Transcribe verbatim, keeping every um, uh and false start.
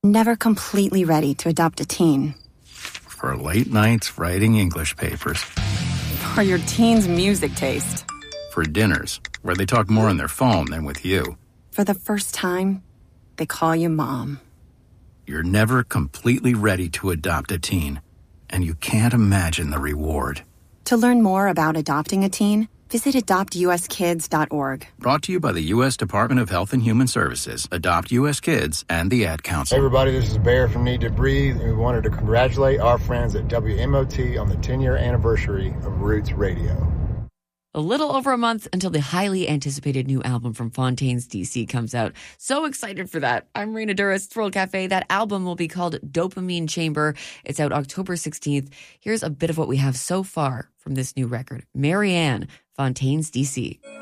Never completely ready to adopt a teen. For late nights writing English papers. For your teen's music taste. For dinners, where they talk more on their phone than with you. For the first time, they call you mom. You're never completely ready to adopt a teen, and you can't imagine the reward. To learn more about adopting a teen, visit adopt u s kids dot org. Brought to you by the U S Department of Health and Human Services, Adopt U S Kids, and the Ad Council. Hey everybody, this is Bear from Need to Breathe, and we wanted to congratulate our friends at W M O T on the ten-year anniversary of Roots Radio. A little over a month until the highly anticipated new album from Fontaines D C comes out. So excited for that. I'm Rena Duras, Thrill Cafe. That album will be called Dopamine Chamber. It's out October sixteenth. Here's a bit of what we have so far from this new record. Marianne, Fontaines D C.